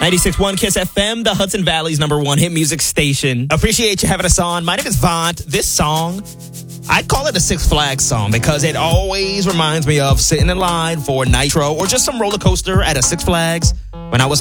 96.1 Kiss FM, the Hudson Valley's #1 hit music station. Appreciate you having us on. My name is Vaunt. This song, I call it a Six Flags song because it always reminds me of sitting in line for Nitro or just some roller coaster at a Six Flags when I was